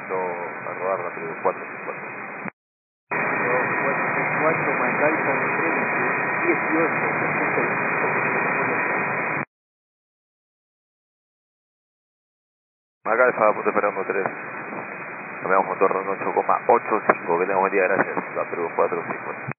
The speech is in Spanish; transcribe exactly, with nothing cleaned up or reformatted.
bajando a rodar la tribu cuatro cincuenta. cuatro más alfa dieciocho, sesenta y cinco. Acá Alfa, punto esperando tres. Cambiamos motor en ocho coma ochenta y cinco. Que tengan buen día, gracias. La tribu cuatro cincuenta.